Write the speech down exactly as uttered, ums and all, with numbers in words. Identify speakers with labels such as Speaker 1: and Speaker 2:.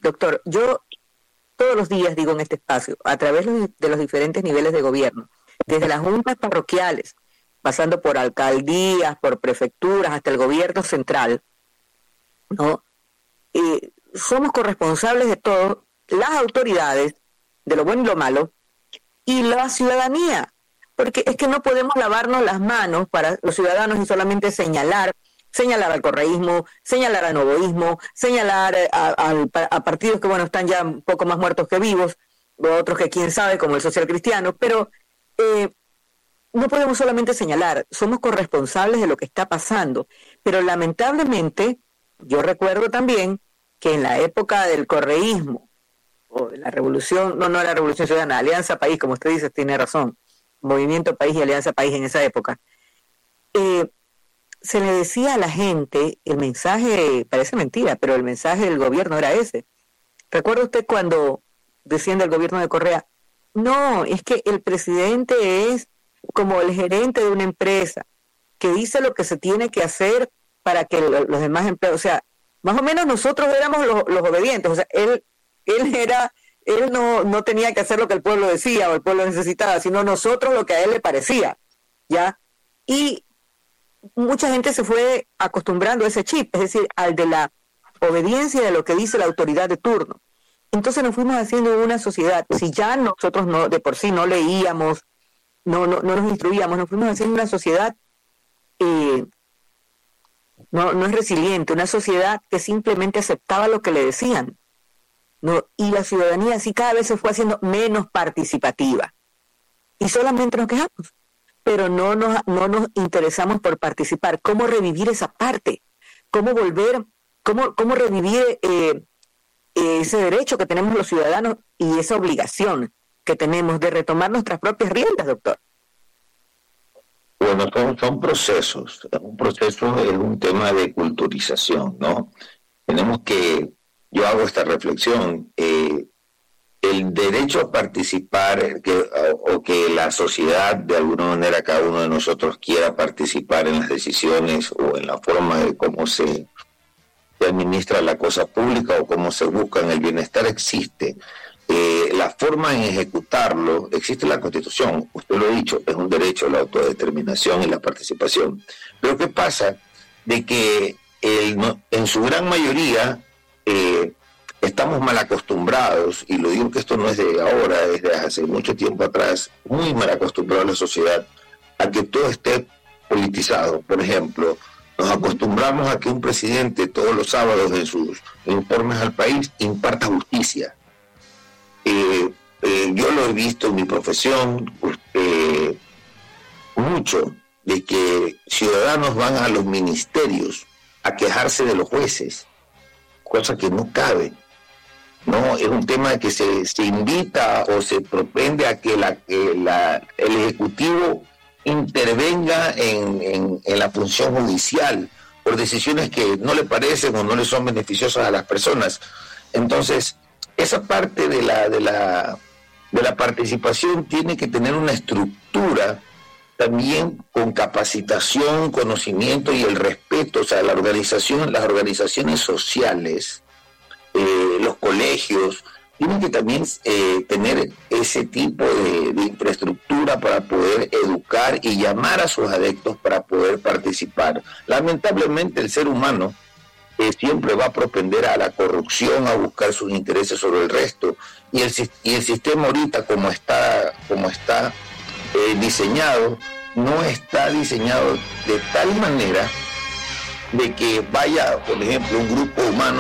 Speaker 1: doctor, yo todos los días digo en este espacio, a través de los diferentes niveles de gobierno, desde las juntas parroquiales, pasando por alcaldías, por prefecturas, hasta el gobierno central, ¿no? Eh, somos corresponsables de todo, las autoridades, de lo bueno y lo malo, y la ciudadanía, porque es que no podemos lavarnos las manos para los ciudadanos y solamente señalar, señalar al correísmo, señalar al novoísmo, señalar a, a, a partidos que, bueno, están ya un poco más muertos que vivos, o otros que quién sabe, como el social cristiano, pero eh, no podemos solamente señalar, somos corresponsables de lo que está pasando, pero lamentablemente, yo recuerdo también que en la época del correísmo, o de la revolución, no, no la revolución ciudadana, Alianza País, como usted dice, tiene razón, Movimiento País y Alianza País en esa época, eh, se le decía a la gente, el mensaje, parece mentira, pero el mensaje del gobierno era ese. ¿Recuerda usted cuando decían del gobierno de Correa? No, es que el presidente es como el gerente de una empresa, que dice lo que se tiene que hacer para que lo, los demás empleados, o sea, más o menos nosotros éramos los, los obedientes, o sea, él, él era, él no, no tenía que hacer lo que el pueblo decía o el pueblo necesitaba, sino nosotros lo que a él le parecía, ¿ya? Y mucha gente se fue acostumbrando a ese chip, es decir, al de la obediencia de lo que dice la autoridad de turno. Entonces nos fuimos haciendo una sociedad, si ya nosotros no de por sí no leíamos, no, no, no nos instruíamos, nos fuimos haciendo una sociedad eh, no, no es resiliente, una sociedad que simplemente aceptaba lo que le decían, ¿no? Y la ciudadanía así cada vez se fue haciendo menos participativa. Y solamente nos quejamos, pero no nos, no nos interesamos por participar. ¿Cómo revivir esa parte? ¿Cómo volver, cómo, cómo revivir eh, ese derecho que tenemos los ciudadanos y esa obligación que tenemos de retomar nuestras propias riendas, doctor?
Speaker 2: Bueno, son, son procesos. Un proceso es un tema de culturización, ¿no? Tenemos que, yo hago esta reflexión, eh, el derecho a participar que, o, o que la sociedad, de alguna manera, cada uno de nosotros quiera participar en las decisiones o en la forma de cómo se, se administra la cosa pública o cómo se busca en el bienestar, existe. Eh, la forma en ejecutarlo, existe la Constitución, usted lo ha dicho, es un derecho a la autodeterminación y la participación. Pero ¿qué pasa? De que el, en su gran mayoría eh, estamos mal acostumbrados, y lo digo que esto no es de ahora, es de hace mucho tiempo atrás, muy mal acostumbrado a la sociedad a que todo esté politizado. Por ejemplo, nos acostumbramos a que un presidente todos los sábados en sus informes al país imparta justicia. Eh, eh, yo lo he visto en mi profesión eh, mucho, de que ciudadanos van a los ministerios a quejarse de los jueces, cosa que no cabe. No, es un tema que se, se invita o se propende a que, la, que la, el Ejecutivo intervenga en, en, en la función judicial por decisiones que no le parecen o no le son beneficiosas a las personas. Entonces, esa parte de la, de la, de la participación tiene que tener una estructura también con capacitación, conocimiento y el respeto. O sea, la organización, las organizaciones sociales, eh, los colegios, tienen que también eh, tener ese tipo de, de infraestructura para poder educar y llamar a sus adeptos para poder participar. Lamentablemente el ser humano eh, siempre va a propender a la corrupción, a buscar sus intereses sobre el resto, y el, y el sistema ahorita como está, como está eh, diseñado, no está diseñado de tal manera de que vaya, por ejemplo, un grupo humano